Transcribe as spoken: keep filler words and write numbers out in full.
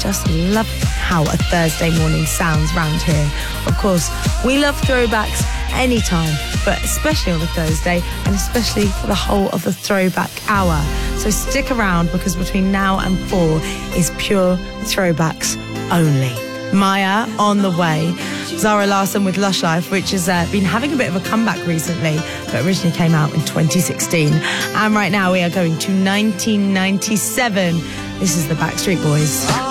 just love how a Thursday morning sounds round here. Of course, we love throwbacks anytime, but especially on a Thursday, and especially for the whole of the throwback hour. So stick around, because between now and four is pure throwbacks only. Maya on the way. Zara Larsson with Lush Life, which has uh, been having a bit of a comeback recently, but originally came out in twenty sixteen. And right now we are going to nineteen ninety-seven. This is the Backstreet Boys.